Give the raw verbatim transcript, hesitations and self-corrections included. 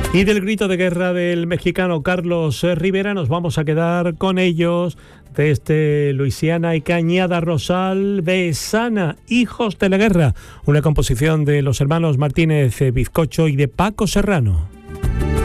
Y del grito de guerra del mexicano Carlos Rivera nos vamos a quedar con ellos desde Luisiana y Cañada Rosal, Besana, Hijos de la Guerra, una composición de los hermanos Martínez Bizcocho y de Paco Serrano.